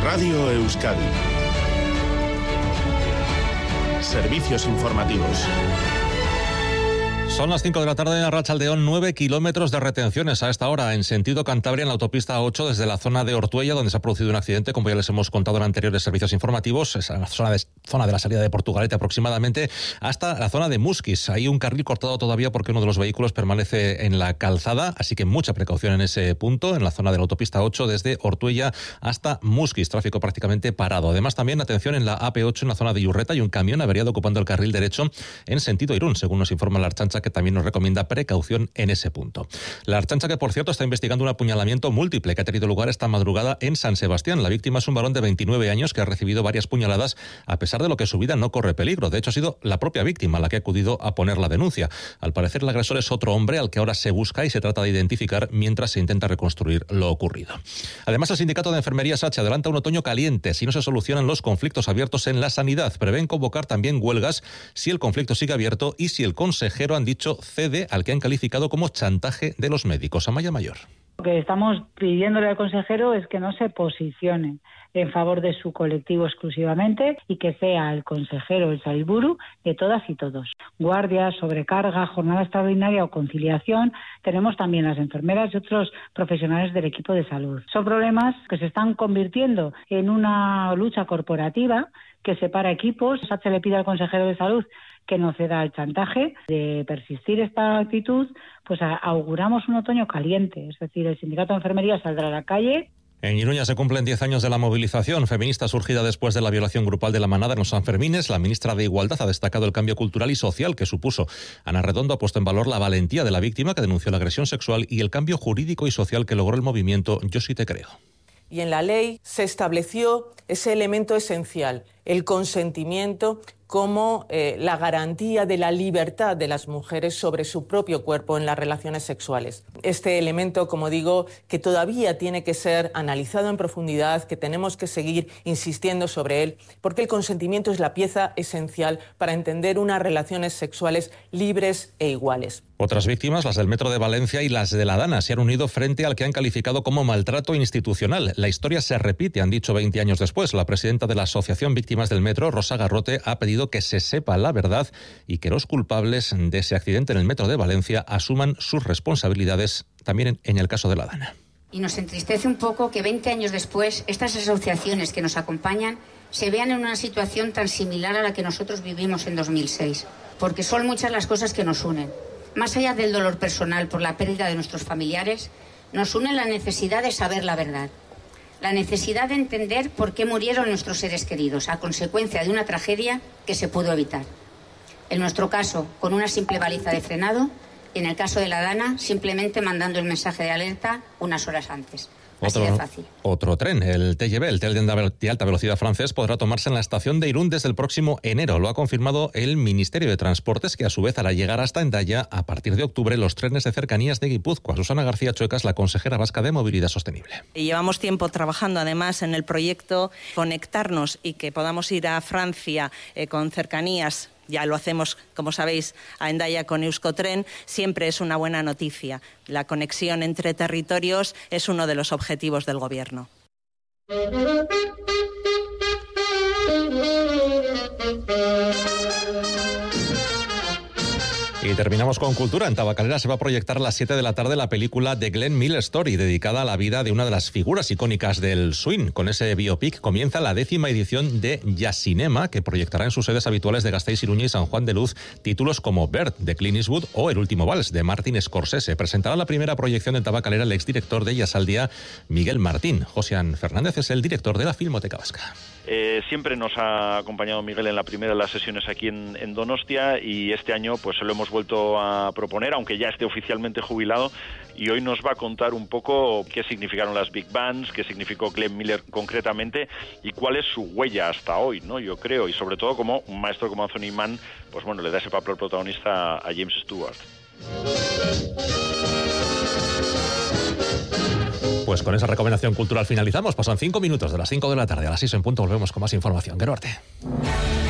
Radio Euskadi. Servicios informativos. Son las 5 de la tarde en Arratsaldeón, 9 kilómetros de retenciones a esta hora en sentido Cantabria en la autopista 8 desde la zona de Ortuella, donde se ha producido un accidente, como ya les hemos contado en anteriores servicios informativos, es la zona de la salida de Portugalete aproximadamente, hasta la zona de Musquis. Hay un carril cortado todavía porque uno de los vehículos permanece en la calzada, así que mucha precaución en ese punto, en la zona de la autopista 8 desde Ortuella hasta Musquis, tráfico prácticamente parado. Además también atención en la AP8 en la zona de Iurreta, y un camión averiado ocupando el carril derecho en sentido Irún, según nos informa la Ertzaintza, que también nos recomienda precaución en ese punto. La Ertzaintza, que por cierto está investigando un apuñalamiento múltiple que ha tenido lugar esta madrugada en San Sebastián. La víctima es un varón de 29 años que ha recibido varias puñaladas, a pesar de lo que su vida no corre peligro. De hecho, ha sido la propia víctima la que ha acudido a poner la denuncia. Al parecer, el agresor es otro hombre al que ahora se busca y se trata de identificar mientras se intenta reconstruir lo ocurrido. Además, el sindicato de enfermería SACHE adelanta un otoño caliente si no se solucionan los conflictos abiertos en la sanidad. Prevén convocar también huelgas si el conflicto sigue abierto y si el consejero, han dicho, cede al que han calificado como chantaje de los médicos. Amaya Mayor. Lo que estamos pidiéndole al consejero es que no se posicione en favor de su colectivo exclusivamente y que sea el consejero, el Sailburu, de todas y todos. Guardias, sobrecarga, jornada extraordinaria o conciliación. Tenemos también las enfermeras y otros profesionales del equipo de salud. Son problemas que se están convirtiendo en una lucha corporativa que separa equipos. SACHE le pide al consejero de salud que no ceda al chantaje. De persistir esta actitud, pues auguramos un otoño caliente. Es decir, el sindicato de enfermería saldrá a la calle. En Iruña se cumplen 10 años de la movilización feminista surgida después de la violación grupal de la manada en los Sanfermines. La ministra de Igualdad ha destacado el cambio cultural y social que supuso. Ana Redondo ha puesto en valor la valentía de la víctima que denunció la agresión sexual y el cambio jurídico y social que logró el movimiento Yo sí te creo. Y en la ley se estableció ese elemento esencial, el consentimiento como la garantía de la libertad de las mujeres sobre su propio cuerpo en las relaciones sexuales. Este elemento, como digo, que todavía tiene que ser analizado en profundidad, que tenemos que seguir insistiendo sobre él, porque el consentimiento es la pieza esencial para entender unas relaciones sexuales libres e iguales. Otras víctimas, las del Metro de Valencia y las de la Dana, se han unido frente al que han calificado como maltrato institucional. La historia se repite, han dicho 20 años después. La presidenta de la Asociación Víctimas del Metro, Rosa Garrote, ha pedido que se sepa la verdad y que los culpables de ese accidente en el Metro de Valencia asuman sus responsabilidades también en el caso de la Dana. Y nos entristece un poco que 20 años después estas asociaciones que nos acompañan se vean en una situación tan similar a la que nosotros vivimos en 2006, porque son muchas las cosas que nos unen. Más allá del dolor personal por la pérdida de nuestros familiares, nos une la necesidad de saber la verdad, la necesidad de entender por qué murieron nuestros seres queridos a consecuencia de una tragedia que se pudo evitar. En nuestro caso, con una simple baliza de frenado, y en el caso de la Dana, simplemente mandando el mensaje de alerta unas horas antes. Así de fácil. Otro tren, el TGV, el tren de alta velocidad francés, podrá tomarse en la estación de Irún desde el próximo enero. Lo ha confirmado el Ministerio de Transportes, que a su vez hará llegar hasta Hendaya a partir de octubre los trenes de cercanías de Guipúzcoa. Susana García Chueca es la consejera vasca de Movilidad Sostenible. Y llevamos tiempo trabajando además en el proyecto Conectarnos y que podamos ir a Francia con cercanías. Ya lo hacemos, como sabéis, a Hendaya con Euskotren. Siempre es una buena noticia. La conexión entre territorios es uno de los objetivos del Gobierno. Y terminamos con cultura. En Tabacalera se va a proyectar a las 7 de la tarde la película The Glenn Miller Story, dedicada a la vida de una de las figuras icónicas del swing. Con ese biopic comienza la 10ª edición de Jazzinema, que proyectará en sus sedes habituales de Gasteiz, Iruña y San Juan de Luz títulos como Bird, de Clint Eastwood, o El último vals, de Martin Scorsese. Presentará la primera proyección en Tabacalera el exdirector de Jazaldia, Miguel Martín. Josian Fernández es el director de la Filmoteca Vasca. Siempre nos ha acompañado Miguel en la primera de las sesiones aquí en Donostia, y este año pues se lo hemos vuelto a proponer, aunque ya esté oficialmente jubilado, y hoy nos va a contar un poco qué significaron las Big Bands, qué significó Glenn Miller concretamente y cuál es su huella hasta hoy, ¿no? Yo creo, y sobre todo como un maestro como Anthony Mann, pues bueno, le da ese papel protagonista a James Stewart. Pues con esa recomendación cultural finalizamos. Pasan 5 minutos de las 5 de la tarde. A las 6 en punto volvemos con más información. Geruarte.